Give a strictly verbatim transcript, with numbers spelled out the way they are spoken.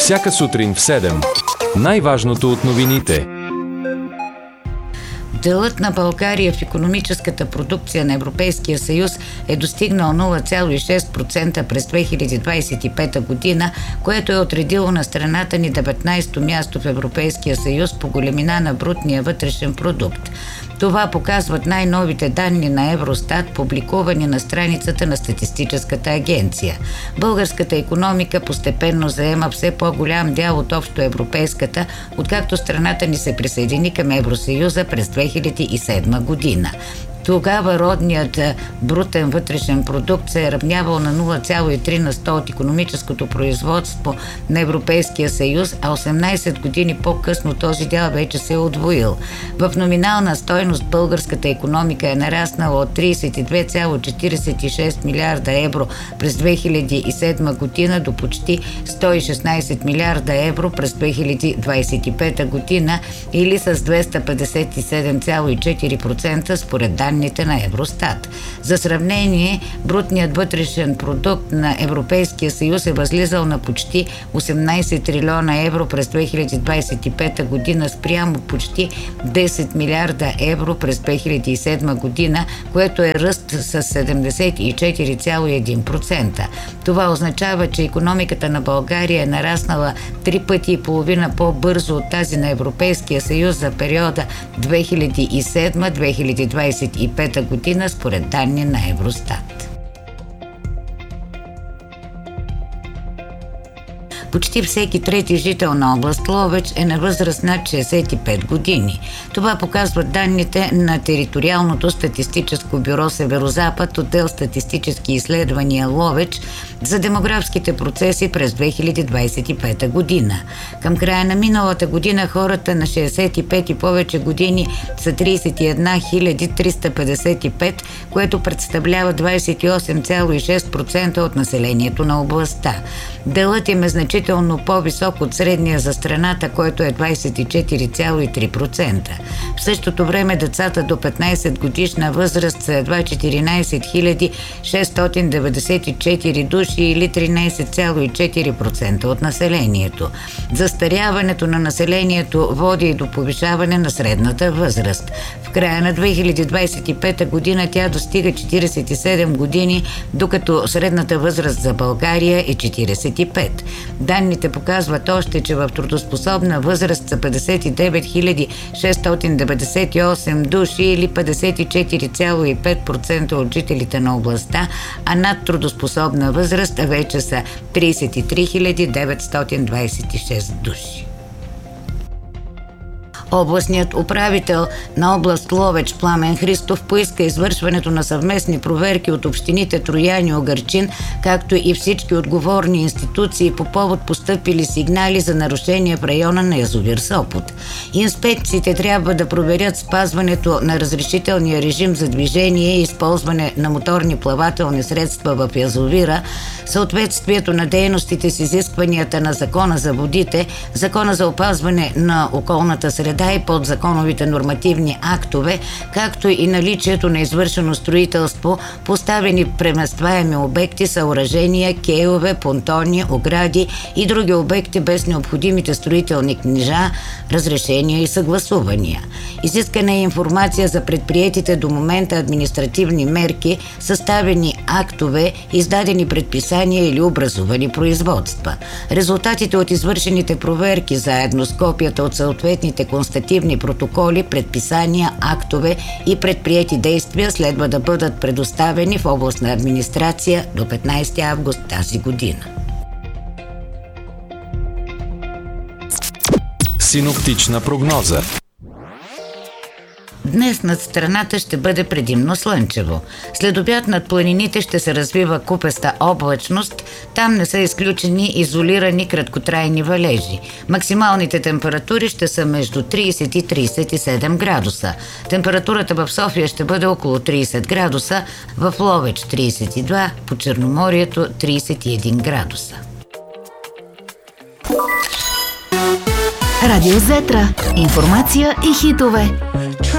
Всяка сутрин в седем. Най-важното от новините. Делът на България в икономическата продукция на Европейския съюз е достигнал нула цяло и шест процента през две хиляди двадесет и пета година, което е отредило на страната ни деветнадесето място в Европейския съюз по големина на брутния вътрешен продукт. Това показват най-новите данни на Евростат, публикувани на страницата на Статистическата агенция. Българската икономика постепенно заема все по-голям дял от общоевропейската, откакто страната ни се присъедини към Евросъюза през две хиляди и седма година. Тогава родният брутен вътрешен продукт се е равнявал на нула цяло и три на сто от икономическото производство на Европейския съюз, а осемнадесет години по-късно този дял вече се е удвоил. В номинална стойност българската икономика е нараснала от тридесет и две цяло четиридесет и шест милиарда евро през две хиляди и седма година до почти сто и шестнадесет милиарда евро през две хиляди двадесет и пета година, или с двеста петдесет и седем цяло и четири процента според данни на Евростат. За сравнение, брутният вътрешен продукт на Европейския съюз е възлизал на почти осемнадесет трилиона евро през две хиляди двадесет и пета година спрямо почти десет милиарда евро през две хиляди и седма година, което е ръст с седемдесет и четири цяло и един процента. Това означава, че икономиката на България е нараснала три пъти и половина по-бързо от тази на Европейския съюз за периода две хиляди и седма - две хиляди двадесет и пета година според данни на Евростат. Почти всеки трети жител на област Ловеч е на възраст над шестдесет и пет години. Това показват данните на Териториалното статистическо бюро Северозапад, отдел статистически изследвания Ловеч за демографските процеси през две хиляди двадесет и пета година. Към края на миналата година хората на шестдесет и пет и повече години са тридесет и една хиляди триста петдесет и пет, което представлява двадесет и осем цяло и шест процента от населението на областта. Делът им е значително по-висок от средния за страната, който е двадесет и четири цяло и три процента. В същото време децата до петнадесет годишна възраст са едва четиринадесет хиляди шестстотин деветдесет и четири души, или тринадесет цяло и четири процента от населението. Застаряването на населението води и до повишаване на средната възраст. В края на две хиляди двадесет и пета година тя достига четиридесет и седем години, докато средната възраст за България е четиридесет и пет. Данните показват още, че в трудоспособна възраст са петдесет и девет хиляди шестстотин деветдесет и осем души, или петдесет и четири цяло и пет процента от жителите на областта, а над трудоспособна възраст вече са тридесет и три хиляди деветстотин двадесет и шест души. Областният управител на област Ловеч Пламен Христов поиска извършването на съвместни проверки от общините Троян и Угърчин, както и всички отговорни институции по повод постъпили сигнали за нарушения в района на язовир Сопот. Инспекциите трябва да проверят спазването на разрешителния режим за движение и използване на моторни плавателни средства в язовира, съответствието на дейностите с изискванията на Закона за водите, Закона за опазване на околната среда и подзаконовите нормативни актове, както и наличието на извършено строителство, поставени преместваеми обекти, съоръжения, кейове, понтони, огради и други обекти без необходимите строителни книжа, разрешения и съгласувания. Изискана е информация за предприетите до момента административни мерки, съставени актове, издадени предписания или образувани производства. Резултатите от извършените проверки, заедно с копията от съответните констативни протоколи, предписания, актове и предприети действия следва да бъдат предоставени в областна администрация до петнадесети август тази година. Синоптична прогноза. Днес над страната ще бъде предимно слънчево. След обяд над планините ще се развива купеста облачност. Там не са изключени изолирани краткотрайни валежи. Максималните температури ще са между тридесет и тридесет и седем градуса. Температурата в София ще бъде около тридесет градуса, в Ловеч тридесет и два, по Черноморието тридесет и един градуса. Радио Зетра. Информация и хитове.